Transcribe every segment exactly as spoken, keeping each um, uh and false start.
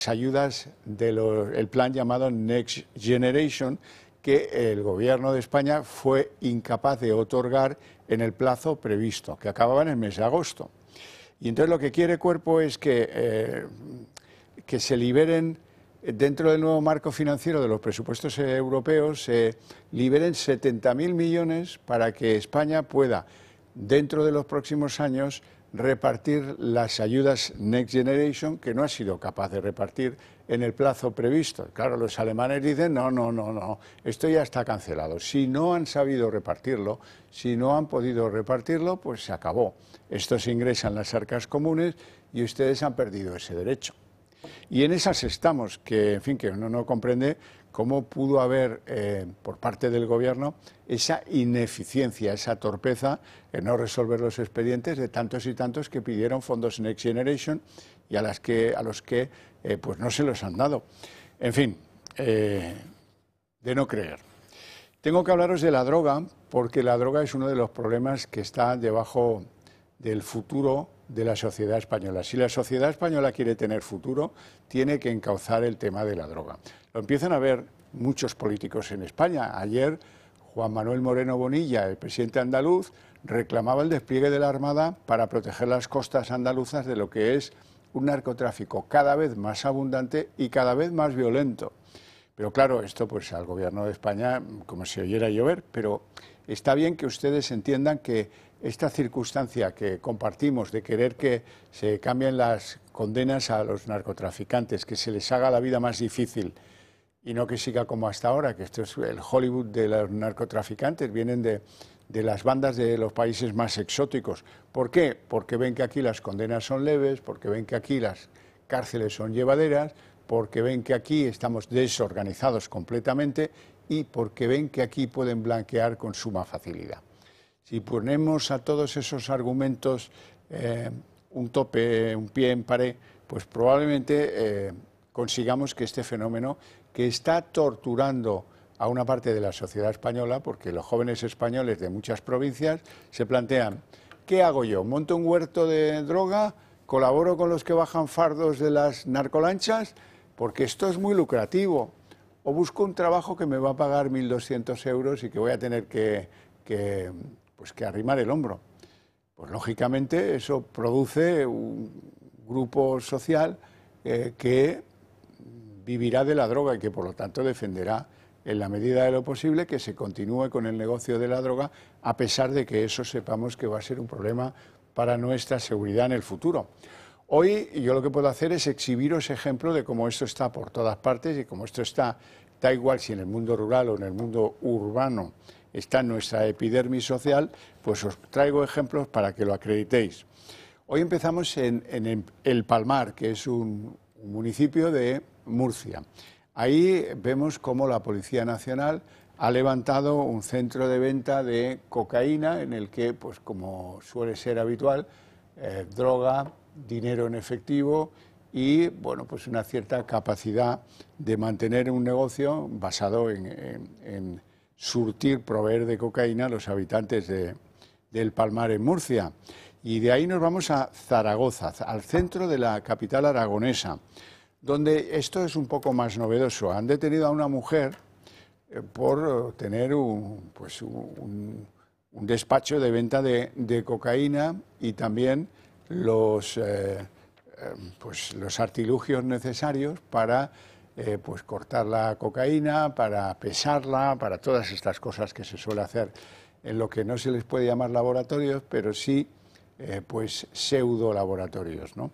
ayudas del plan llamado Next Generation, que el gobierno de España fue incapaz de otorgar en el plazo previsto, que acababa en el mes de agosto. Y entonces lo que quiere Cuerpo es que, eh, que se liberen, dentro del nuevo marco financiero de los presupuestos europeos, se liberen setenta mil millones para que España pueda, dentro de los próximos años, repartir las ayudas Next Generation, que no ha sido capaz de repartir en el plazo previsto. Claro, los alemanes dicen, no, no, no, no, esto ya está cancelado. Si no han sabido repartirlo, si no han podido repartirlo, pues se acabó. Esto se ingresa en las arcas comunes y ustedes han perdido ese derecho. Y en esas estamos, que en fin, que uno no comprende cómo pudo haber, eh, por parte del gobierno, esa ineficiencia, esa torpeza en no resolver los expedientes de tantos y tantos que pidieron fondos Next Generation y a, las que, a los que eh, pues no se los han dado. En fin, eh, de no creer. Tengo que hablaros de la droga, porque la droga es uno de los problemas que está debajo del futuro de la sociedad española. Si la sociedad española quiere tener futuro, tiene que encauzar el tema de la droga. Lo empiezan a ver muchos políticos en España. Ayer, Juan Manuel Moreno Bonilla, el presidente andaluz, reclamaba el despliegue de la Armada para proteger las costas andaluzas de lo que es un narcotráfico cada vez más abundante y cada vez más violento. Pero claro, esto pues al gobierno de España como si oyera llover, pero está bien que ustedes entiendan que esta circunstancia que compartimos de querer que se cambien las condenas a los narcotraficantes, que se les haga la vida más difícil y no que siga como hasta ahora, que esto es el Hollywood de los narcotraficantes, vienen de, de las bandas de los países más exóticos. ¿Por qué? Porque ven que aquí las condenas son leves, porque ven que aquí las cárceles son llevaderas, porque ven que aquí estamos desorganizados completamente y porque ven que aquí pueden blanquear con suma facilidad. Si ponemos a todos esos argumentos eh, un tope, un pie en pared, pues probablemente eh, consigamos que este fenómeno, que está torturando a una parte de la sociedad española, porque los jóvenes españoles de muchas provincias se plantean, ¿qué hago yo? ¿Monto un huerto de droga? ¿Colaboro con los que bajan fardos de las narcolanchas? Porque esto es muy lucrativo. ¿O busco un trabajo que me va a pagar mil doscientos euros y que voy a tener que... que pues que arrimar el hombro? Pues lógicamente eso produce un grupo social eh, que vivirá de la droga y que por lo tanto defenderá en la medida de lo posible que se continúe con el negocio de la droga, a pesar de que eso sepamos que va a ser un problema para nuestra seguridad en el futuro. Hoy yo lo que puedo hacer es exhibiros ejemplo de cómo esto está por todas partes y cómo esto está, da igual si en el mundo rural o en el mundo urbano, está en nuestra epidermis social, pues os traigo ejemplos para que lo acreditéis. Hoy empezamos en, en El Palmar, que es un, un municipio de Murcia. Ahí vemos cómo la Policía Nacional ha levantado un centro de venta de cocaína en el que, pues como suele ser habitual, eh, droga, dinero en efectivo y bueno, pues una cierta capacidad de mantener un negocio basado en, en, en surtir, proveer de cocaína a los habitantes de, del Palmar en Murcia. Y de ahí nos vamos a Zaragoza, al centro de la capital aragonesa, donde esto es un poco más novedoso. Han detenido a una mujer eh, por tener un, pues un, un despacho de venta de, de cocaína y también los, eh, eh, pues los artilugios necesarios para Eh, pues cortar la cocaína, para pesarla, para todas estas cosas que se suele hacer en lo que no se les puede llamar laboratorios, pero sí eh, pues pseudo laboratorios, ¿no?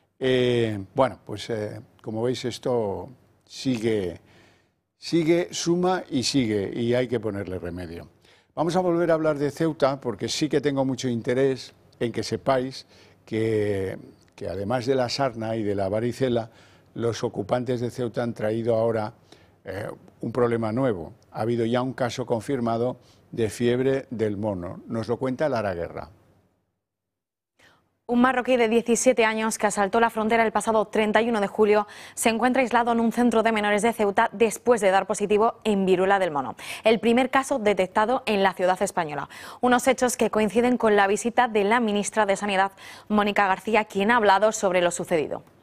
Eh, bueno, pues eh, como veis esto sigue, sigue, suma y sigue y hay que ponerle remedio. Vamos a volver a hablar de Ceuta porque sí que tengo mucho interés en que sepáis que, que además de la sarna y de la varicela, los ocupantes de Ceuta han traído ahora eh, un problema nuevo. Ha habido ya un caso confirmado de fiebre del mono. Nos lo cuenta Lara Guerra. Un marroquí de diecisiete años que asaltó la frontera el pasado treinta y uno de julio se encuentra aislado en un centro de menores de Ceuta después de dar positivo en viruela del mono. El primer caso detectado en la ciudad española. Unos hechos que coinciden con la visita de la ministra de Sanidad, Mónica García, quien ha hablado sobre lo sucedido.